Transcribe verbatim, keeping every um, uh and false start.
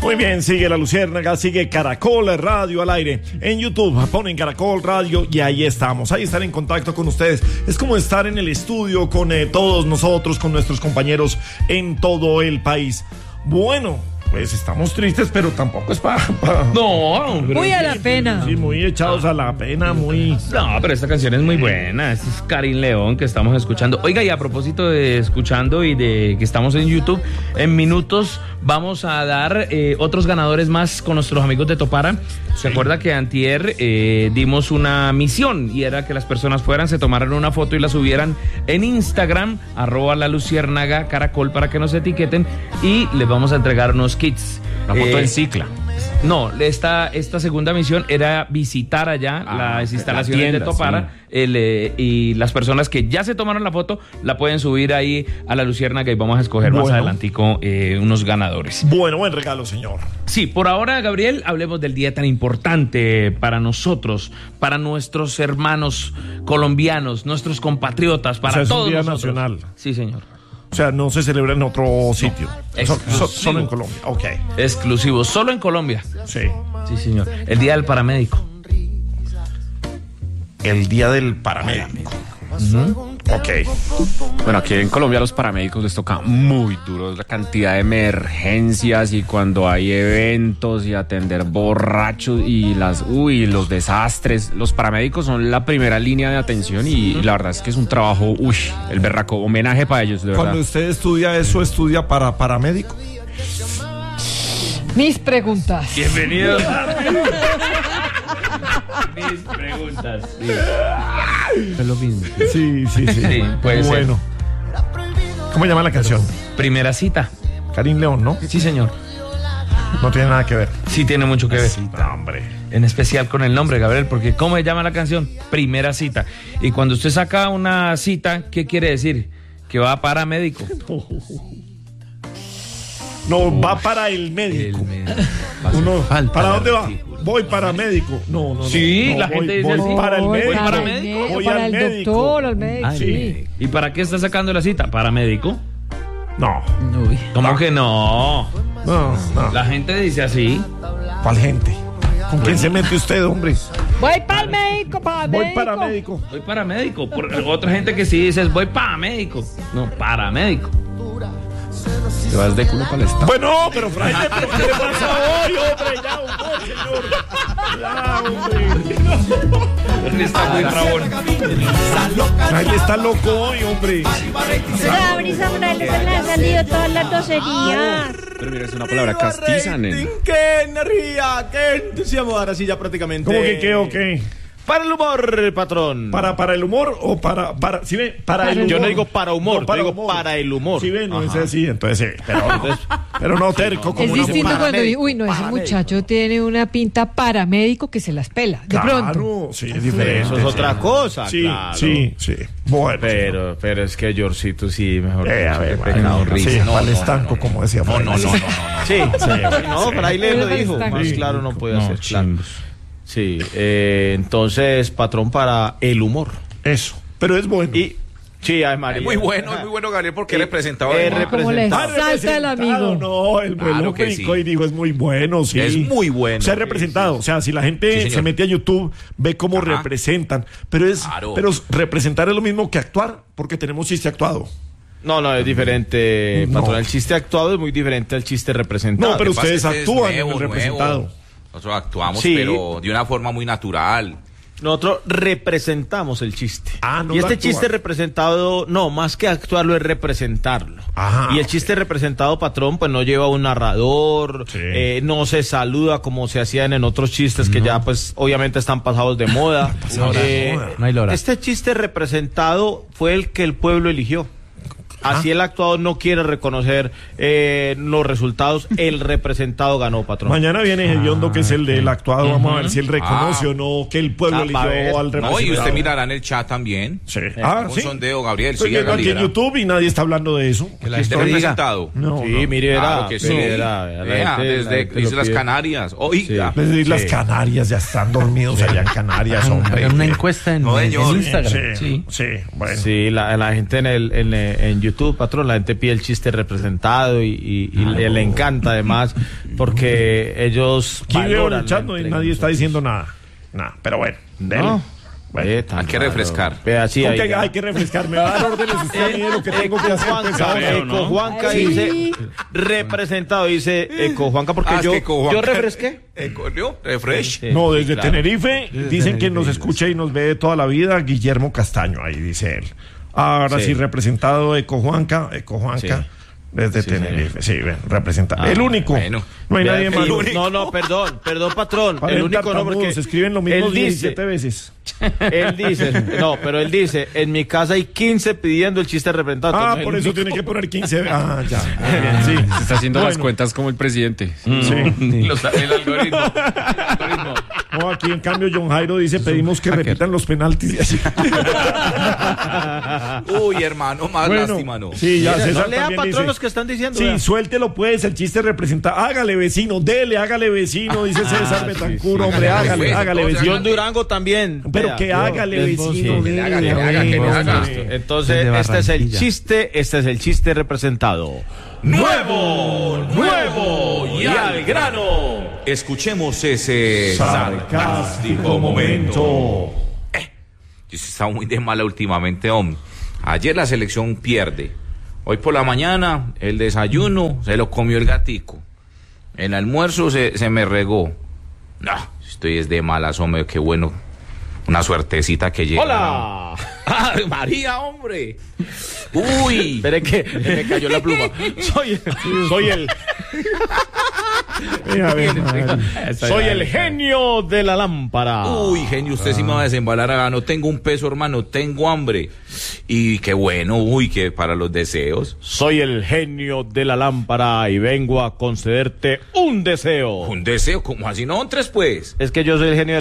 Muy bien, sigue La Luciérnaga, sigue Caracol Radio al aire. En YouTube ponen Caracol Radio y ahí estamos. Ahí están en contacto con ustedes. Es como estar en el estudio con eh, todos nosotros, con nuestros compañeros en todo el país. Bueno, pues estamos tristes, pero tampoco es para... Pa, no, pero muy a la pena. Sí, muy echados a la pena, muy... No, pero esta canción es muy buena. Este es Karin León que estamos escuchando. Oiga, y a propósito de escuchando y de que estamos en YouTube, en minutos vamos a dar eh, otros ganadores más con nuestros amigos de Topara. ¿Se acuerda que antier eh, dimos una misión y era que las personas fueran, se tomaran una foto y la subieran en Instagram, arroba la Luciérnaga Caracol, para que nos etiqueten y les vamos a entregar unos kits. La foto eh, en cicla. No, esta, esta segunda misión era visitar allá ah, las instalaciones la tienda, de Topara, sí. el, eh, y las personas que ya se tomaron la foto la pueden subir ahí a la Luciérnaga y vamos a escoger bueno. más adelantico eh, unos ganadores. Bueno, buen regalo, señor. Sí, por ahora, Gabriel, hablemos del día tan importante para nosotros, para nuestros hermanos colombianos, nuestros compatriotas, para o sea, es todos un día nosotros. nacional. Sí, señor. O sea, no se celebra en otro sitio. No, so, so, solo en Colombia. Ok. Exclusivo, solo en Colombia. Sí. Sí, señor. El día del paramédico. El día del paramédico. Uh-huh. Ok. Bueno, aquí en Colombia a los paramédicos les toca muy duro la cantidad de emergencias y cuando hay eventos y atender borrachos y las uy, los desastres. Los paramédicos son la primera línea de atención y uh-huh. la verdad es que es un trabajo, uy, el berraco, homenaje para ellos, de verdad. Cuando usted estudia eso, ¿estudia para paramédico? Mis preguntas. Bienvenido. Mis preguntas. Sí. Es lo mismo. Sí, sí, sí. Sí, puede bueno. Ser. ¿Cómo llama la canción? Primera cita. Karin León, ¿no? Sí, señor. No tiene nada que ver. Sí, tiene mucho que ver. Cita, hombre. En especial con el nombre, Gabriel, porque ¿cómo se llama la canción? Primera cita. Y cuando usted saca una cita, ¿qué quiere decir? Que va para médico. No, va para el médico. El médico. Uno, ¿para dónde va? Voy para médico. No, no, no. Sí, no, la voy, gente dice voy así. para el médico. Voy para médico. Voy para al el médico. doctor, al médico. Ay, sí. ¿Y para qué está sacando la cita? ¿Para médico? No. Uy. ¿Cómo no. que no? No, no. La gente dice así. ¿Cuál gente? ¿Con quién se mete usted, hombre? Voy para el médico, para el Voy médico. para médico. Voy para médico. Por otra gente que sí dice voy para médico. No, para médico. Te vas de culo para el estado. Bueno, pero Fraile, ¿pero qué le pasa hoy, hombre? Ya, humor, señor. Ya, hombre. Está muy rabón. Fraile está loco hoy, hombre. Gabri Samuel se le han salido todas las docerías. Pero mira, es una palabra castiza, nene. ¡Qué energía! ¡Qué entusiasmo! Ahora sí, ya prácticamente. ¿Cómo que qué o qué? Para el humor, patrón. ¿Para, para el humor o para, para, si ven, para el humor? Yo no digo para humor, no, para yo digo humor. para el humor. Si ven, no es así, entonces sí, pero, pero no terco como Es una distinto mujer. cuando digo, uy, no, ese muchacho tiene una pinta paramédico que se las pela. De pronto. Claro, sí, es diferente. Eso es otra cosa, Sí, claro. sí, sí. Bueno. Pero, pero es que Georgito sí, mejor. Eh, a ver, qué bueno, pecado, risa. sí, No, al no, estanco, no, como decía. no, no, no, no, no, no. Sí, sí, no, Fraile lo dijo. Más Sí. claro no puede No, ser. Claro. Sí, eh, entonces, patrón, para el humor. Eso, pero es bueno. Y sí, ay, María. Es muy bueno, es muy bueno, Gabriel, porque Y- representaba eh, el- ¿Cómo le representado. salta el amigo? No, el Claro vuelo que brincó sí. y dijo es muy bueno, sí. Es muy bueno. O sea, representado. O sea, si la gente Sí, señor. se mete a YouTube, ve cómo Ajá. representan. Pero es, Claro. pero representar es lo mismo que actuar, porque tenemos chiste actuado. No, no, es diferente, No. patrón. El chiste actuado es muy diferente al chiste representado. No, pero Lo que pasa ustedes es que es actúan nuevo, en el nuevo. representado. Nosotros actuamos, Sí. pero de una forma muy natural. Nosotros representamos el chiste. Ah, no y lo este actúan. chiste representado, no, más que actuarlo es representarlo. Ajá, y el ok. chiste representado, patrón, pues no lleva un narrador, Sí. eh, no se saluda como se hacían en otros chistes que ya pues obviamente están pasados de moda. Pasados de moda. No hay lora. Este chiste representado fue el que el pueblo eligió. Así el actuado no quiere reconocer eh, los resultados, el representado ganó, patrón. Mañana viene Hediondo, que es el del actuado. Vamos a ver si él reconoce Ah. o no que el pueblo Ah, eligió pa' ver. al No, representado. y usted mirará en el chat también. Sí. Ah, Un sí. sondeo, Gabriel. Estoy Sí, viendo haga aquí en libra. YouTube y nadie está hablando de eso. Que la gente representado. No, Sí, no. mire, Claro era, que sí. mire, era, la Vea, gente- la desde gente Islas lo pide. Canarias. Oiga. Desde Islas Sí. Canarias ya están dormidos allá en Canarias, hombre. Hagan una encuesta en, No, en señor. Instagram. Sí, sí, bueno. Sí, la, la gente en el en, en YouTube, patrón, la gente pide el chiste representado y, y- y le, le encanta además porque ellos Aquí veo valoran el chat, la no, entrega nadie de está nosotros. diciendo nada. Nada, pero bueno. dele. ¿No? Bueno. Ve, tan Hay que raro. refrescar. Vea, sí, ¿Cómo ahí que ya. hay que refrescar? Me va a dar órdenes usted a mí de lo que tengo que hacer. pues, Juanca, ahora. Eco Juanca Sí. dice representado, dice Eco Juanca porque Ah, es yo, que Eco Juanca- yo refresqué. Eh, ¿no? Refresh. Sí, No, sí, desde claro. Tenerife dicen que nos escucha y nos ve de toda la vida Guillermo Castaño, ahí dice él. Ahora sí, Sí. representado Eco Juanca, Eco Juanca, Sí. desde Sí, Tenerife. Sí, ven, representado. Ah, el único. bueno. No hay Vea, nadie el más. único- No, no, perdón, perdón, patrón. Para el el único no, porque se escriben lo mismo él dice, diecisiete veces. él dice, no, pero él dice, en mi casa hay quince pidiendo el chiste representado. Ah, entonces por el eso único- tiene que poner quince. Ah, ya. Bien, sí. Se está haciendo las Bueno. cuentas como el presidente. Sí. Los- el algoritmo. El algoritmo. No, aquí en cambio John Jairo dice, pedimos que repitan los penaltis. Uy, hermano, más Bueno, lástima, no. sí, ya Mira, César no lea también patrón dice. los que están diciendo. Sí, vea. suéltelo pues, el chiste representa. Hágale vecino, dele, hágale vecino, dice César Betancur, hombre, Hágale, hágale, pues, hágale entonces, vecino. John Durango también. Pero Vea, que yo- hágale vecino, Sí, dele, que le haga, que le hágale, haga, que le haga. hombre. Entonces, Desde este es el Barranquilla. chiste, este es el chiste representado. Nuevo, nuevo y al grano. Escuchemos ese Sarcástico momento. Yo sí estaba muy de mala últimamente, hombre. Ayer la selección pierde. Hoy por la mañana el desayuno se lo comió el gatico. El almuerzo se, se me regó. No, estoy es de malas, hombre, qué bueno. Una suertecita que llega. ¡Hola! ¡Ah, María, hombre! ¡Uy! Espere que me cayó la pluma. Soy, soy el, Mira, ven, soy el genio de la lámpara. Uy, genio, usted sí me va a desembalar acá. No tengo un peso, hermano, tengo hambre. Y qué bueno, uy, que para los deseos. Soy el genio de la lámpara y vengo a concederte un deseo. Un deseo, como así no, tres pues. Es que yo soy el genio de